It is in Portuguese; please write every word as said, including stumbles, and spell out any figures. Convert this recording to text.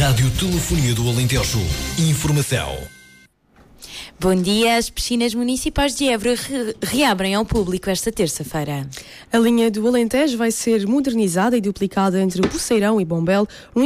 Rádio Telefonia do Alentejo. Informação. Bom dia. As piscinas municipais de Évora re- reabrem ao público esta terça-feira. A linha do Alentejo vai ser modernizada e duplicada entre Poceirão e Bombel,